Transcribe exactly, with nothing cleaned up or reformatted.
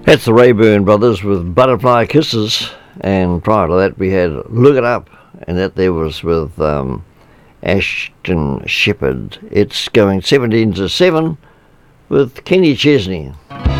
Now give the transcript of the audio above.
That's the Rayburn Brothers with Butterfly Kisses, and prior to that we had Look It Up, and that there was with um, Ashton Shepherd. It's going seventeen to seven with Kenny Chesney.